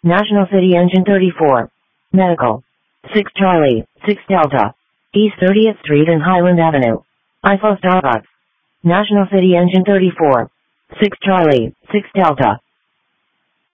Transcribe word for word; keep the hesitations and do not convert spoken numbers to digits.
National City Engine thirty-four. Medical. six Charlie, six Delta. East thirtieth Street and Highland Avenue. Eiffel Starbucks. National City Engine thirty-four. six Charlie, six Delta.